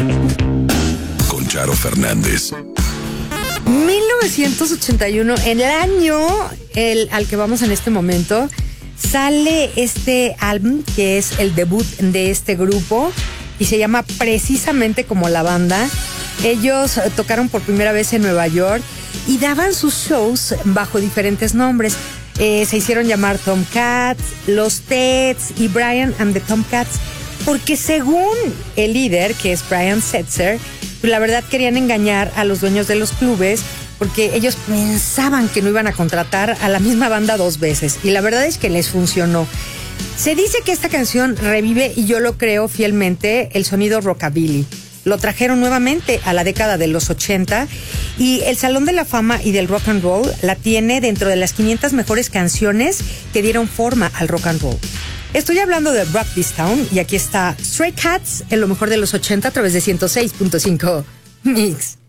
Con Charo Fernández. 1981, en el año al que vamos en este momento, sale este álbum que es el debut de este grupo y se llama precisamente como la banda. Ellos tocaron por primera vez en Nueva York y daban sus shows bajo diferentes nombres. Se hicieron llamar Tomcats, Los Teds y Brian and the Tomcats, porque según el líder, que es Brian Setzer, la verdad querían engañar a los dueños de los clubes porque ellos pensaban que no iban a contratar a la misma banda 2 veces y la verdad es que les funcionó. Se dice que esta canción revive, y yo lo creo fielmente, el sonido rockabilly. Lo trajeron nuevamente a la década de los 80 y el Salón de la Fama y del Rock and Roll la tiene dentro de las 500 mejores canciones que dieron forma al rock and roll. Estoy hablando de Rock This Town y aquí está Stray Cats en lo mejor de los 80 a través de 106.5 Mix.